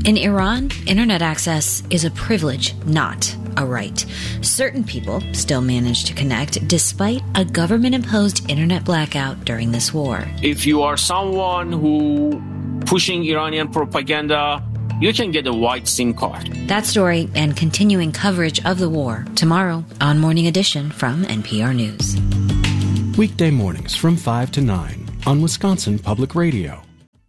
In Iran, internet access is a privilege, not a right. Certain people still manage to connect despite a government-imposed internet blackout during this war. If you are someone who pushing Iranian propaganda, you can get a white SIM card. That story and continuing coverage of the war tomorrow on Morning Edition from NPR News. Weekday mornings from 5 to 9 on Wisconsin Public Radio.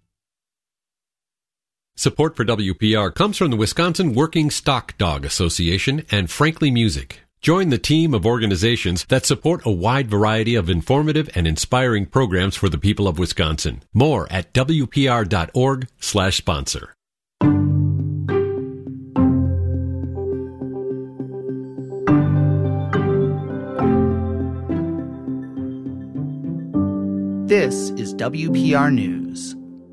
Support for WPR comes from the Wisconsin Working Stock Dog Association and Frankly Music. Join the team of organizations that support a wide variety of informative and inspiring programs for the people of Wisconsin. More at WPR.org/sponsor. This is WPR News.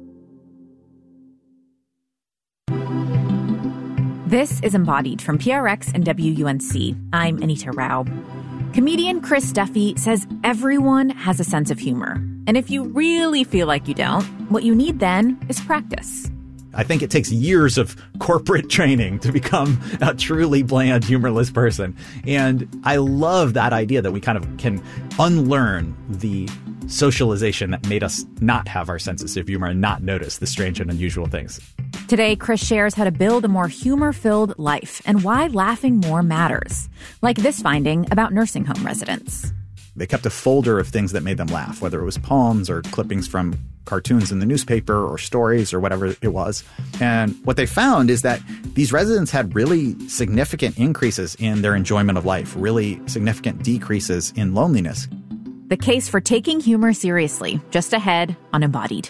This is Embodied from PRX and WUNC. I'm Anita Rao. Comedian Chris Duffy says everyone has a sense of humor. And if you really feel like you don't, what you need then is practice. I think it takes years of corporate training to become a truly bland, humorless person. And I love that idea that we kind of can unlearn the socialization that made us not have our senses of humor and not notice the strange and unusual things. Today, Chris shares how to build a more humor-filled life and why laughing more matters, like this finding about nursing home residents. They kept a folder of things that made them laugh, whether it was poems or clippings from cartoons in the newspaper or stories or whatever it was. And what they found is that these residents had really significant increases in their enjoyment of life, really significant decreases in loneliness. The case for taking humor seriously, just ahead on Embodied.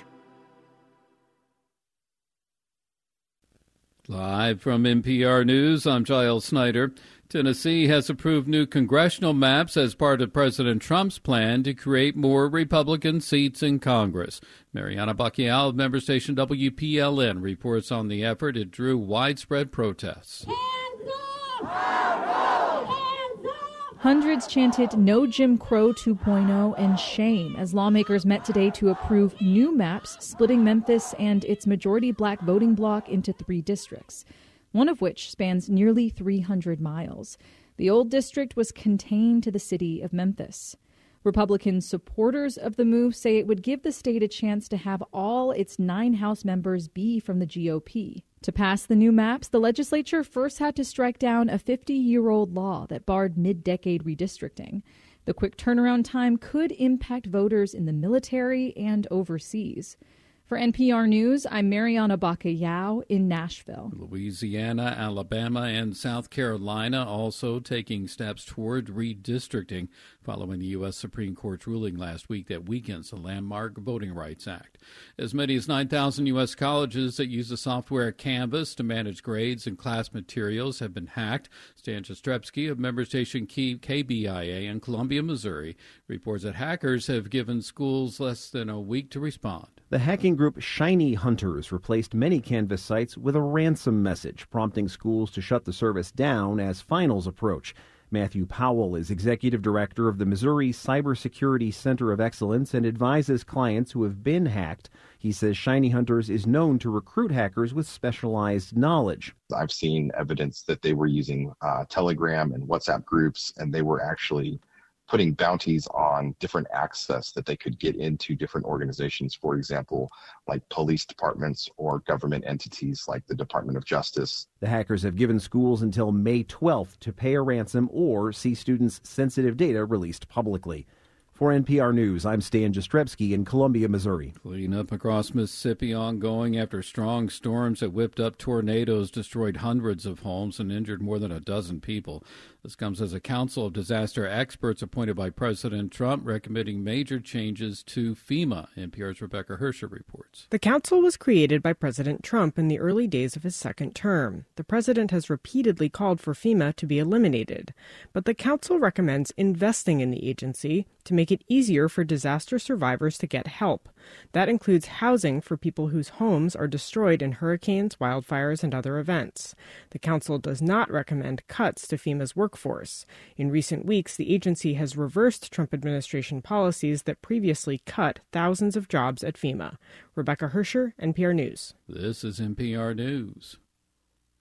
Live from NPR News, I'm Giles Snyder. Tennessee has approved new congressional maps as part of President Trump's plan to create more Republican seats in Congress. Mariana Bacchial of member station WPLN reports on the effort. It drew widespread protests. Hundreds chanted "No Jim Crow 2.0" and shame as lawmakers met today to approve new maps splitting Memphis and its majority black voting bloc into 3 districts, one of which spans nearly 300 miles. The old district was contained to the city of Memphis. Republican supporters of the move say it would give the state a chance to have all its 9 House members be from the GOP. To pass the new maps, the legislature first had to strike down a 50-year-old law that barred mid-decade redistricting. The quick turnaround time could impact voters in the military and overseas. For NPR News, I'm Mariana Bacallao in Nashville. Louisiana, Alabama, and South Carolina also taking steps toward redistricting following the U.S. Supreme Court's ruling last week that weakens the landmark Voting Rights Act. As many as 9,000 U.S. colleges that use the software Canvas to manage grades and class materials have been hacked. Stan Jastrzebski of member station KBIA in Columbia, Missouri, reports that hackers have given schools less than a week to respond. The hacking group Shiny Hunters replaced many Canvas sites with a ransom message, prompting schools to shut the service down as finals approach. Matthew Powell is executive director of the Missouri Cybersecurity Center of Excellence and advises clients who have been hacked. He says Shiny Hunters is known to recruit hackers with specialized knowledge. I've seen evidence that they were using Telegram and WhatsApp groups, and they were actually putting bounties on different access that they could get into different organizations, for example, like police departments or government entities like the Department of Justice. The hackers have given schools until May 12th to pay a ransom or see students' sensitive data released publicly. For NPR News, I'm Stan Jastrzebski in Columbia, Missouri. Cleanup across Mississippi ongoing after strong storms that whipped up tornadoes destroyed hundreds of homes and injured more than a dozen people. This comes as a council of disaster experts appointed by President Trump recommending major changes to FEMA. NPR's Rebecca Hersher reports. The council was created by President Trump in the early days of his second term. The president has repeatedly called for FEMA to be eliminated, but the council recommends investing in the agency to make it easier for disaster survivors to get help. That includes housing for people whose homes are destroyed in hurricanes, wildfires, and other events. The council does not recommend cuts to FEMA's workforce. In recent weeks, the agency has reversed Trump administration policies that previously cut thousands of jobs at FEMA. Rebecca Hersher, NPR News. This is NPR News.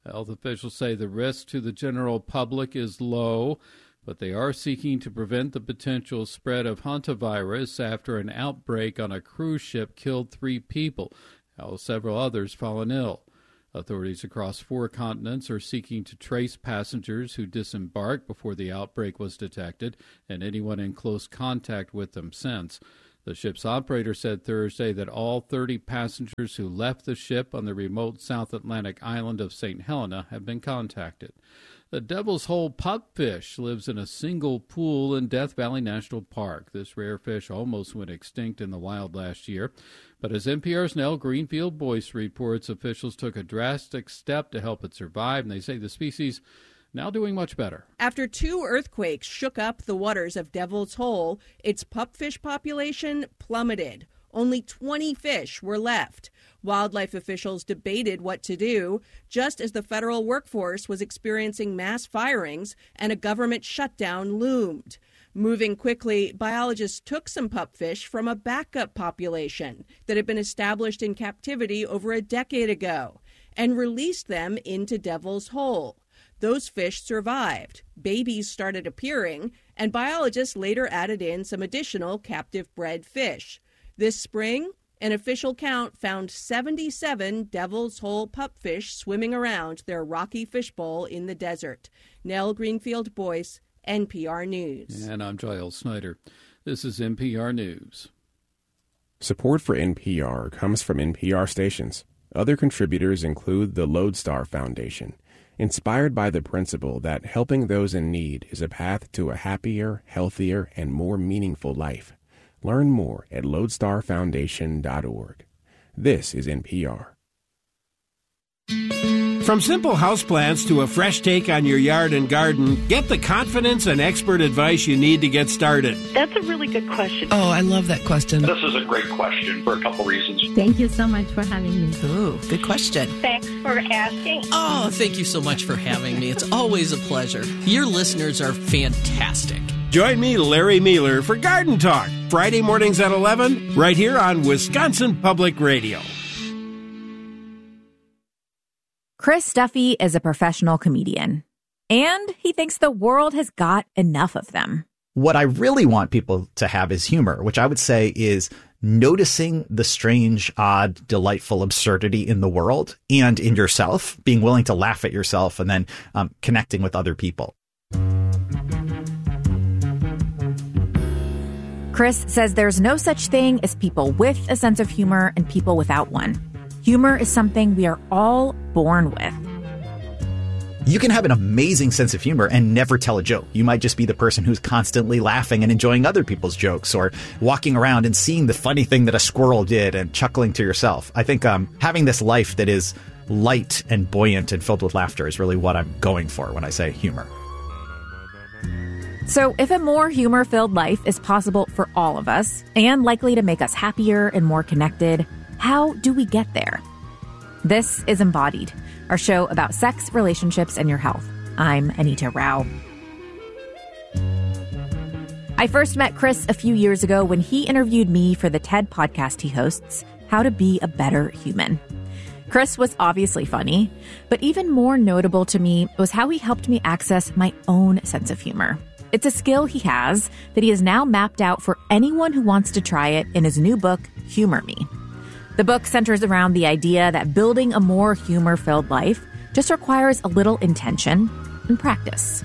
Health officials say the risk to the general public is low, but they are seeking to prevent the potential spread of hantavirus after an outbreak on a cruise ship killed 3 people, while several others fallen ill. Authorities across 4 continents are seeking to trace passengers who disembarked before the outbreak was detected and anyone in close contact with them since. The ship's operator said Thursday that all 30 passengers who left the ship on the remote South Atlantic island of St. Helena have been contacted. The Devil's Hole pupfish lives in a single pool in Death Valley National Park. This rare fish almost went extinct in the wild last year. But as NPR's Nell Greenfield-Boyce reports, officials took a drastic step to help it survive, and they say the species now doing much better. After 2 earthquakes shook up the waters of Devil's Hole, its pupfish population plummeted. Only 20 fish were left. Wildlife officials debated what to do, just as the federal workforce was experiencing mass firings and a government shutdown loomed. Moving quickly, biologists took some pupfish from a backup population that had been established in captivity over a decade ago and released them into Devil's Hole. Those fish survived. Babies started appearing, and biologists later added in some additional captive-bred fish. This spring, an official count found 77 Devil's Hole pupfish swimming around their rocky fishbowl in the desert. Nell Greenfield-Boyce, NPR News. And I'm Giles Snyder. This is NPR News. Support for NPR comes from NPR stations. Other contributors include the Lodestar Foundation, inspired by the principle that helping those in need is a path to a happier, healthier, and more meaningful life. Learn more at lodestarfoundation.org. This is NPR. From simple houseplants to a fresh take on your yard and garden, get the confidence and expert advice you need to get started. That's a really good question. Oh, I love that question. This is a great question for a couple reasons. Thank you so much for having me. Ooh, good question. Thanks for asking. Oh, thank you so much for having me. It's always a pleasure. Your listeners are fantastic. Join me, Larry Mueller, for Garden Talk, Friday mornings at 11, right here on Wisconsin Public Radio. Chris Duffy is a professional comedian, and he thinks the world has got enough of them. What I really want people to have is humor, which I would say is noticing the strange, odd, delightful absurdity in the world and in yourself, being willing to laugh at yourself and then connecting with other people. Chris says there's no such thing as people with a sense of humor and people without one. Humor is something we are all born with. You can have an amazing sense of humor and never tell a joke. You might just be the person who's constantly laughing and enjoying other people's jokes, or walking around and seeing the funny thing that a squirrel did and chuckling to yourself. I think having this life that is light and buoyant and filled with laughter is really what I'm going for when I say humor. So if a more humor-filled life is possible for all of us and likely to make us happier and more connected, how do we get there? This is Embodied, our show about sex, relationships, and your health. I'm Anita Rao. I first met Chris a few years ago when he interviewed me for the TED podcast he hosts, How to Be a Better Human. Chris was obviously funny, but even more notable to me was how he helped me access my own sense of humor. It's a skill he has that he has now mapped out for anyone who wants to try it in his new book, Humor Me. The book centers around the idea that building a more humor-filled life just requires a little intention and practice.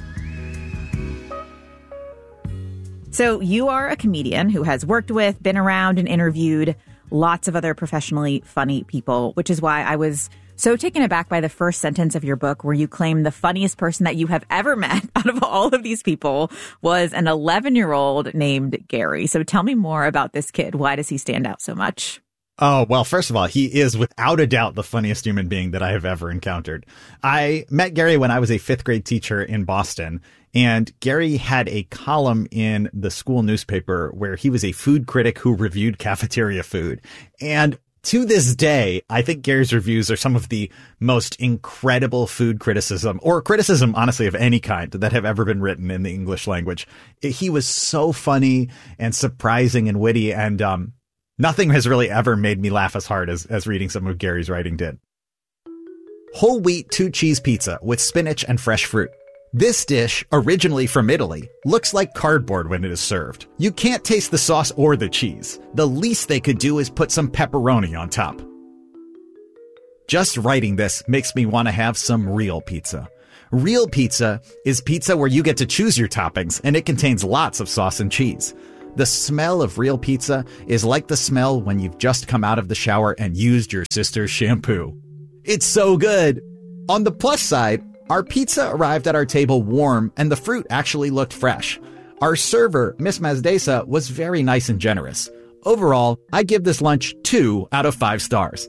So you are a comedian who has worked with, been around, and interviewed lots of other professionally funny people, which is why I was so taken aback by the first sentence of your book where you claim the funniest person that you have ever met out of all of these people was an 11-year-old named Gary. So tell me more about this kid. Why does he stand out so much? Oh, well, first of all, he is without a doubt the funniest human being that I have ever encountered. I met Gary when I was a 5th grade teacher in Boston, and Gary had a column in the school newspaper where he was a food critic who reviewed cafeteria food. And to this day, I think Gary's reviews are some of the most incredible food criticism, or criticism, honestly, of any kind that have ever been written in the English language. He was so funny and surprising and witty, and nothing has really ever made me laugh as hard as reading some of Gary's writing did. whole wheat 2-cheese pizza with spinach and fresh fruit. This dish, originally from Italy, looks like cardboard when it is served. You can't taste the sauce or the cheese. The least they could do is put some pepperoni on top. Just writing this makes me want to have some real pizza. Real pizza is pizza where you get to choose your toppings, and it contains lots of sauce and cheese. The smell of real pizza is like the smell when you've just come out of the shower and used your sister's shampoo. It's so good. On the plus side, our pizza arrived at our table warm and the fruit actually looked fresh. Our server, Miss Mazdesa, was very nice and generous. Overall, I give this lunch 2 out of 5 stars.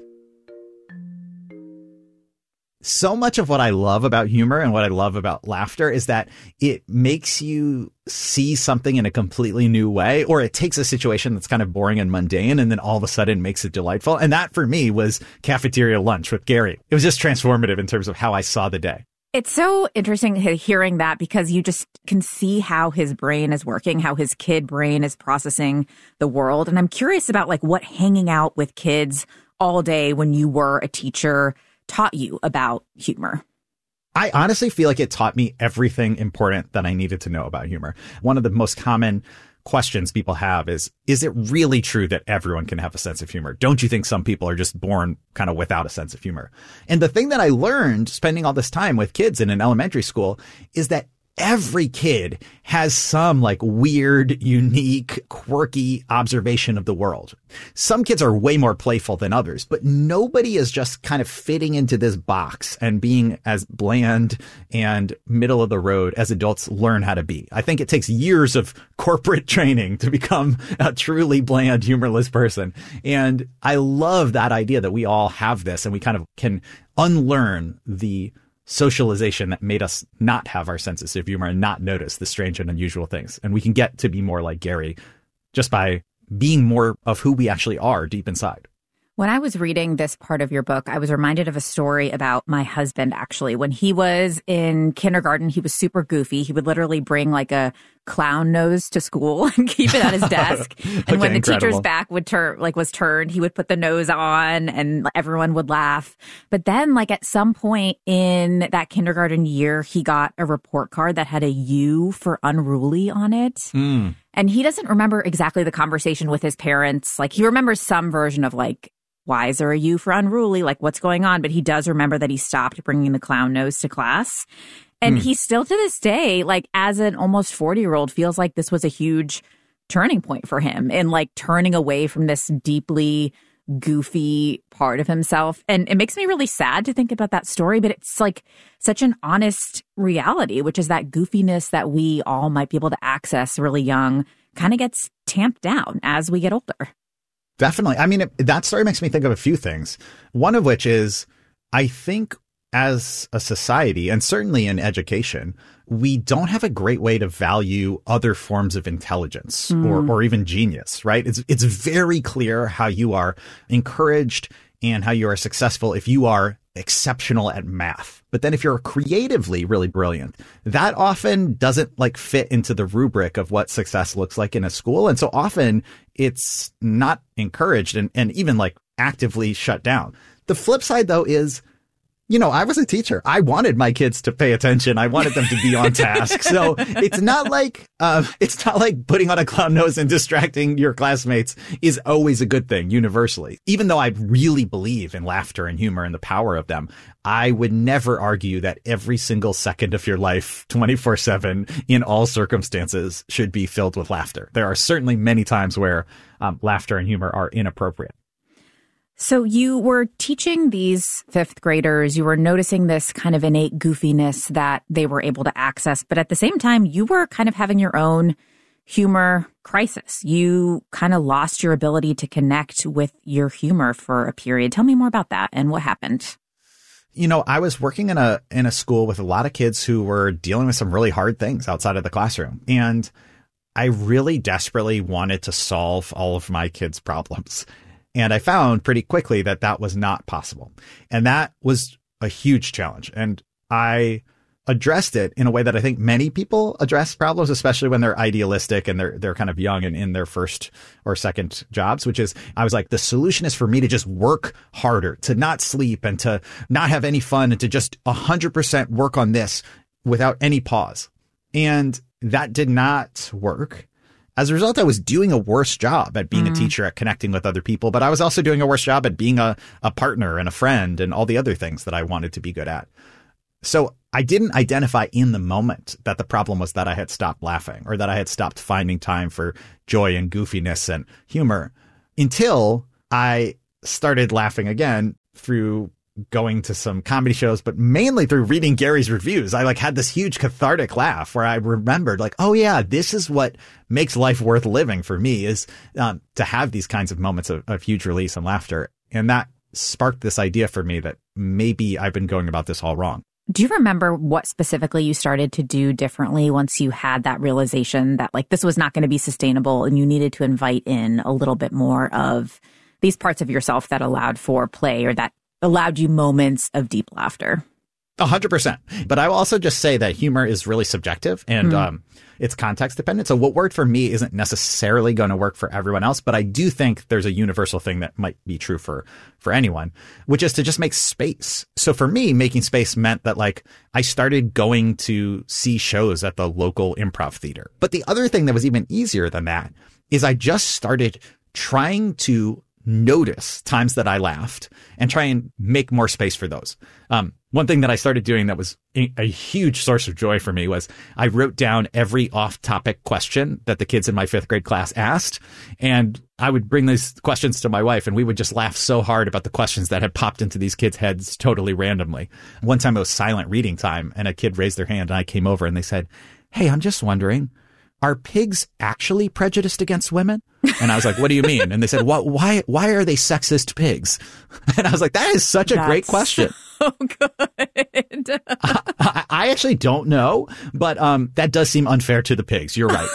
So much of what I love about humor and what I love about laughter is that it makes you see something in a completely new way, or it takes a situation that's kind of boring and mundane and then all of a sudden makes it delightful. And that for me was cafeteria lunch with Gary. It was just transformative in terms of how I saw the day. It's so interesting hearing that because you just can see how his brain is working, how his kid brain is processing the world. And I'm curious about like what hanging out with kids all day when you were a teacher taught you about humor. I honestly feel like it taught me everything important that I needed to know about humor. One of the most common questions people have is it really true that everyone can have a sense of humor? Don't you think some people are just born kind of without a sense of humor? And the thing that I learned spending all this time with kids in an elementary school is that every kid has some like weird, unique, quirky observation of the world. Some kids are way more playful than others, but nobody is just kind of fitting into this box and being as bland and middle of the road as adults learn how to be. I think it takes years of corporate training to become a truly bland, humorless person. And I love that idea that we all have this and we kind of can unlearn the socialization that made us not have our senses of humor and not notice the strange and unusual things. And we can get to be more like Gary just by being more of who we actually are deep inside. When I was reading this part of your book, I was reminded of a story about my husband, actually. When he was in kindergarten, he was super goofy. He would literally bring like a clown nose to school and keep it at his desk. And when the teacher's back was turned, he would put the nose on and everyone would laugh. But then like at some point in that kindergarten year, he got a report card that had a U for unruly on it. And he doesn't remember exactly the conversation with his parents. Like he remembers some version of like, why is there a U for unruly? Like, what's going on? But he does remember that he stopped bringing the clown nose to class. And he still to this day, like as an almost 40-year-old, feels like this was a huge turning point for him in like turning away from this deeply goofy part of himself. And it makes me really sad to think about that story, but it's like such an honest reality, which is that goofiness that we all might be able to access really young kind of gets tamped down as we get older. Definitely. I mean, that story makes me think of a few things. One of which is, I think as a society, and certainly in education, we don't have a great way to value other forms of intelligence or even genius, right? It's very clear how you are encouraged and how you are successful if you are exceptional at math. But then if you're creatively really brilliant, that often doesn't like fit into the rubric of what success looks like in a school. And so often it's not encouraged and even like actively shut down. The flip side, though, is, you know, I was a teacher. I wanted my kids to pay attention. I wanted them to be on task. So it's not like putting on a clown nose and distracting your classmates is always a good thing universally. Even though I really believe in laughter and humor and the power of them, I would never argue that every single second of your life, 24/7, in all circumstances, should be filled with laughter. There are certainly many times where laughter and humor are inappropriate. So you were teaching these fifth graders, you were noticing this kind of innate goofiness that they were able to access, but at the same time, you were kind of having your own humor crisis. You kind of lost your ability to connect with your humor for a period. Tell me more about that and what happened. You know, I was working in a school with a lot of kids who were dealing with some really hard things outside of the classroom. And I really desperately wanted to solve all of my kids' problems. And I found pretty quickly that that was not possible. And that was a huge challenge. And I addressed it in a way that I think many people address problems, especially when they're idealistic and they're kind of young and in their first or second jobs, which is, I was like, the solution is for me to just work harder, to not sleep and to not have any fun and to just 100% work on this without any pause. And that did not work. As a result, I was doing a worse job at being a teacher, at connecting with other people, but I was also doing a worse job at being a partner and a friend and all the other things that I wanted to be good at. So I didn't identify in the moment that the problem was that I had stopped laughing or that I had stopped finding time for joy and goofiness and humor until I started laughing again through going to some comedy shows, but mainly through reading Gary's reviews. I had this huge cathartic laugh where I remembered oh yeah, this is what makes life worth living for me, is to have these kinds of moments of huge release and laughter. And that sparked this idea for me that maybe I've been going about this all wrong. Do you remember what specifically you started to do differently once you had that realization that this was not going to be sustainable and you needed to invite in a little bit more of these parts of yourself that allowed for play or that allowed you moments of deep laughter? 100%. But I will also just say that humor is really subjective and it's context dependent. So what worked for me isn't necessarily going to work for everyone else. But I do think there's a universal thing that might be true for anyone, which is to just make space. So for me, making space meant that I started going to see shows at the local improv theater. But the other thing that was even easier than that is I just started trying to notice times that I laughed and try and make more space for those. One thing that I started doing that was a huge source of joy for me was I wrote down every off-topic question that the kids in my 5th grade class asked. And I would bring these questions to my wife and we would just laugh so hard about the questions that had popped into these kids' heads totally randomly. One time it was silent reading time and a kid raised their hand and I came over and they said, "Hey, I'm just wondering, are pigs actually prejudiced against women?" And I was like, "What do you mean?" And they said, why are they sexist pigs?" And I was like, that is such a great question. So good. I actually don't know, but that does seem unfair to the pigs. You're right.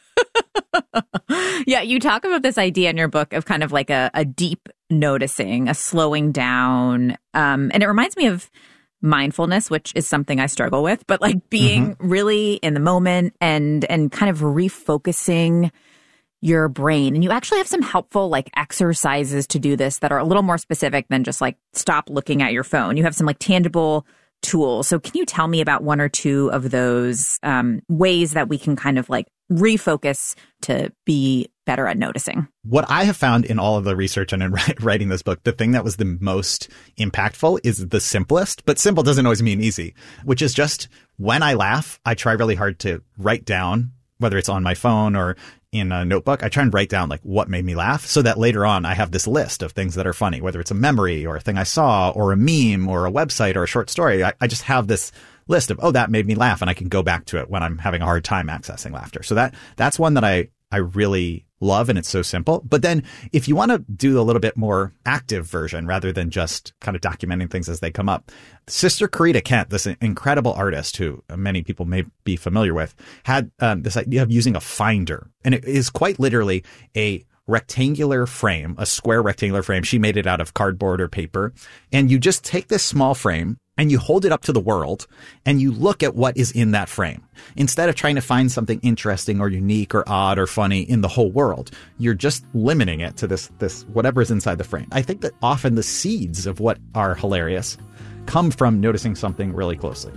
Yeah, you talk about this idea in your book of kind of a deep noticing, a slowing down. And it reminds me of mindfulness, which is something I struggle with, but being really in the moment and kind of refocusing your brain. And you actually have some helpful exercises to do this that are a little more specific than just stop looking at your phone. You have some tangible tools. So can you tell me about one or two of those ways that we can kind of refocus to be better at noticing? What I have found in all of the research and in writing this book, the thing that was the most impactful is the simplest, but simple doesn't always mean easy, which is just when I laugh, I try really hard to write down, whether it's on my phone or in a notebook, I try and write down what made me laugh so that later on I have this list of things that are funny, whether it's a memory or a thing I saw or a meme or a website or a short story. I just have this list of, that made me laugh, and I can go back to it when I'm having a hard time accessing laughter. So that's one that I really love, and it's so simple. But then if you want to do a little bit more active version rather than just kind of documenting things as they come up, Sister Corita Kent, this incredible artist who many people may be familiar with, had this idea of using a finder. And it is quite literally a rectangular frame, a square rectangular frame. She made it out of cardboard or paper. And you just take this small frame and you hold it up to the world and you look at what is in that frame. Instead of trying to find something interesting or unique or odd or funny in the whole world, you're just limiting it to this whatever is inside the frame. I think that often the seeds of what are hilarious come from noticing something really closely.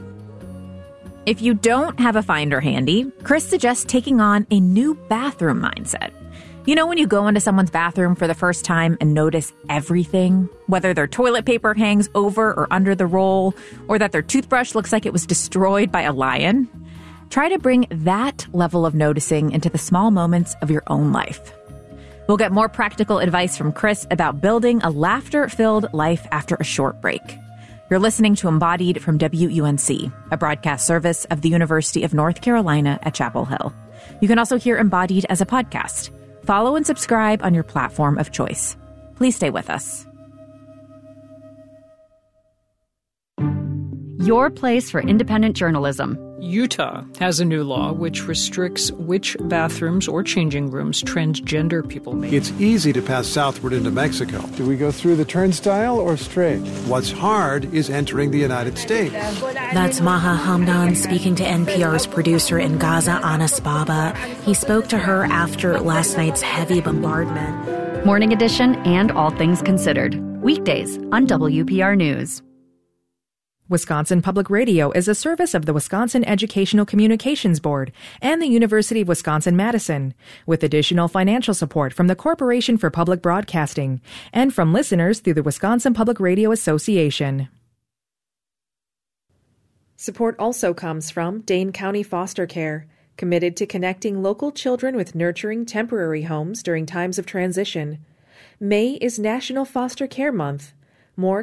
If you don't have a finder handy, Chris suggests taking on a new bathroom mindset. You know, when you go into someone's bathroom for the first time and notice everything, whether their toilet paper hangs over or under the roll, or that their toothbrush looks like it was destroyed by a lion? Try to bring that level of noticing into the small moments of your own life. We'll get more practical advice from Chris about building a laughter-filled life after a short break. You're listening to Embodied from WUNC, a broadcast service of the University of North Carolina at Chapel Hill. You can also hear Embodied as a podcast. Follow and subscribe on your platform of choice. Please stay with us. Your place for independent journalism. Utah has a new law which restricts which bathrooms or changing rooms transgender people may. It's easy to pass southward into Mexico. Do we go through the turnstile or straight? What's hard is entering the United States. That's Maha Hamdan speaking to NPR's producer in Gaza, Anas Baba. He spoke to her after last night's heavy bombardment. Morning Edition and All Things Considered. Weekdays on WPR News. Wisconsin Public Radio is a service of the Wisconsin Educational Communications Board and the University of Wisconsin-Madison, with additional financial support from the Corporation for Public Broadcasting and from listeners through the Wisconsin Public Radio Association. Support also comes from Dane County Foster Care, committed to connecting local children with nurturing temporary homes during times of transition. May is National Foster Care Month. More